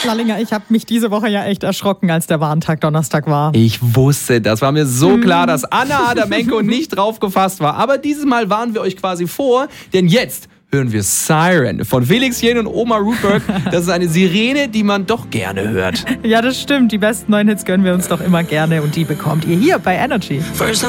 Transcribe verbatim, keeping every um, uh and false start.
Schnallinger, ich habe mich diese Woche ja echt erschrocken, als der Warntag Donnerstag war. Ich wusste, das war mir so klar, dass Anna Adamenko nicht drauf gefasst war. Aber dieses Mal warnen wir euch quasi vor, denn jetzt hören wir Siren von Felix Jähn und Omar Rudberg. Das ist eine Sirene, die man doch gerne hört. Ja, das stimmt. Die besten neuen Hits gönnen wir uns doch immer gerne und die bekommt ihr hier bei Energy. First